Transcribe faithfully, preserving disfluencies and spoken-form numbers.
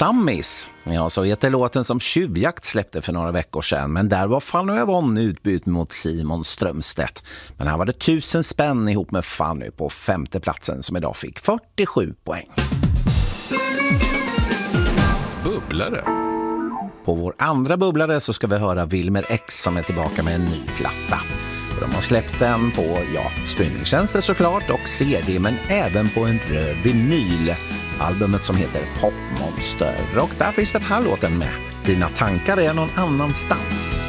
Stammis. Ja, så heter låten som Tjuvjakt släppte för några veckor sedan. Men där var Fanny Evon utbytt mot Simon Strömstedt. Men här var det tusen spänn ihop med Fanny på femte platsen som idag fick fyrtiosju poäng. Bubblare. På vår andra bubblare så ska vi höra Wilmer X som är tillbaka med en ny platta. De har släppt den på, ja, streamingtjänster såklart och C D, men även på en röd vinyl. Albumet som heter Popmonster. Och där finns den här låten med. Dina tankar är någon annanstans.